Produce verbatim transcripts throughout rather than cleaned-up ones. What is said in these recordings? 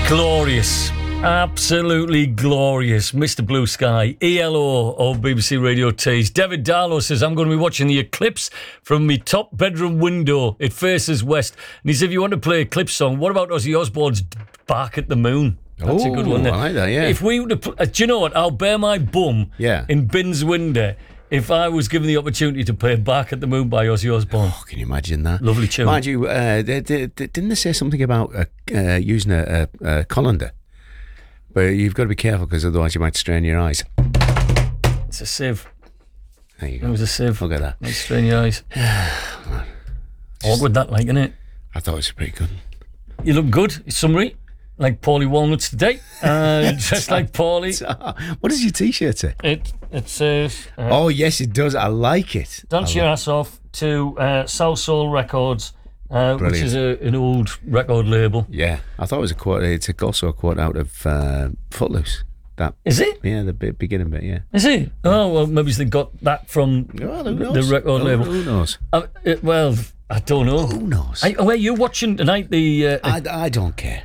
Glorious. Absolutely glorious. Mister Blue Sky, E L O of B B C Radio Tees. David Darlow says, I'm going to be watching the eclipse from my top bedroom window. It faces west. And he said, if you want to play eclipse song, what about Ozzy Osbourne's Bark at the Moon? That's Ooh, a good one there. I like that, yeah. If we were to pl- uh, do you know what? I'll bear my bum Yeah. in Bin's window if I was given the opportunity to play Bark at the Moon by Ozzy Osbourne. Oh, can you imagine that? Lovely tune. Mind you, uh, they, they, they, didn't they say something about uh, uh, using a, a, a colander? But you've got to be careful because otherwise you might strain your eyes. It's a sieve. There you It go. was a sieve. Look at that. Might strain your eyes. Awkward that, like, isn't it? I thought it was pretty good. You look good. Summary. Like Paulie Walnuts today. Uh, just like Paulie. What does your T-shirt say? It it says, uh, Oh, yes, it does. I like it. dance I your like- ass off to uh, South Soul Records, uh, which Brilliant. is a, an old record label. Yeah, I thought it was a quote. It's also a quote out of uh, Footloose. That Is it? Yeah, the bit, beginning bit, yeah. Is it? Oh, well, maybe they got that from Well, who the knows? record Who- label. Who knows? Uh, it, well, I don't know. Who knows? I, where you watching tonight? The uh, I, I don't care.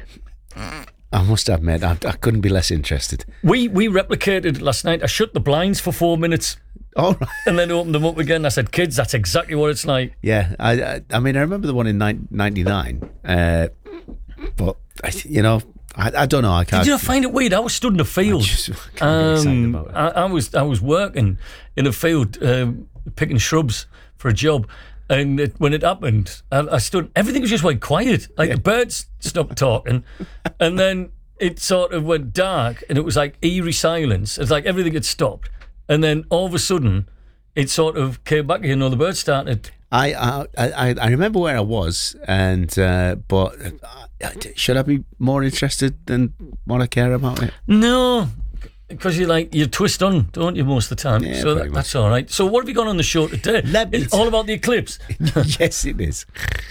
I must admit, I, I couldn't be less interested. we we replicated last night. I shut the blinds for four minutes All right. and then opened them up again. I said, "Kids, that's exactly what it's like." Yeah, I, I, I mean, I remember the one in ninety-nine, uh, but, I, you know, I, I don't know. I can't. Did you not find it weird? I was stood in a field. just can't get excited Um, about it. I, I was I was working in a field um, picking shrubs for a job, and it, when it happened, I, I stood. Everything was just went quiet. Like the birds stopped talking, and then it sort of went dark, and it was like eerie silence. It's like everything had stopped, and then all of a sudden, it sort of came back again. All the birds started. I, I, I, I remember where I was, and uh, but uh, should I be more interested than what I care about it? No. Because you like you twist on, don't you, most of the time? Yeah, so pretty that, that's all right. So what have you got on the show today? Let me It's all about the eclipse. Yes, it is.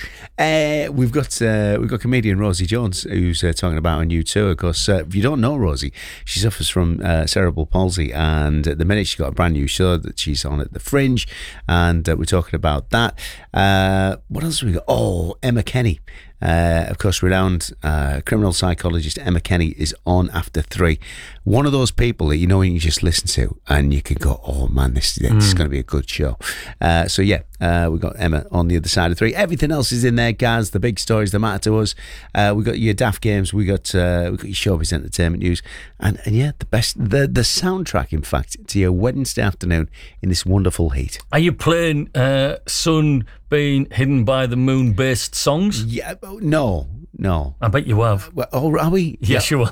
Uh, we've got uh, we've got comedian Rosie Jones who's uh, talking about a new tour. Because uh, if you don't know Rosie, she suffers from uh, cerebral palsy, and at the minute she's got a brand new show that she's on at the Fringe, and uh, we're talking about that. Uh, what else have we got? Oh, Emma Kenny. Uh, of course, renowned uh, criminal psychologist Emma Kenny is on after three. One of those people that you know you just listen to and you can go, oh man, this, this is going to be a good show. Uh, so yeah, uh, we've got Emma on the other side of three. Everything else is in there, Gaz, the big stories that matter to us. Uh, we got your Daft Games, we got uh, we got your Showbiz Entertainment News, and, and yeah, the best, the, the soundtrack, in fact, to your Wednesday afternoon in this wonderful heat. Are you playing uh, Sun Being Hidden by the Moon based songs? Yeah, no, no. I bet you have. Well, oh, are we? Yes, Yeah. you are.